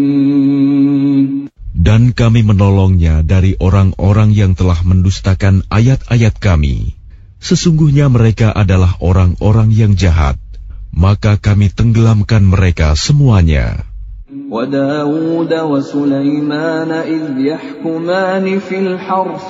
Dan kami menolongnya dari orang-orang yang telah mendustakan ayat-ayat kami. Sesungguhnya mereka adalah orang-orang yang jahat. Maka kami tenggelamkan mereka semuanya. وَدَاوُودَ وَسُلَيْمَانَ إِذْ يَحْكُمَانِ فِي الْحَرْثِ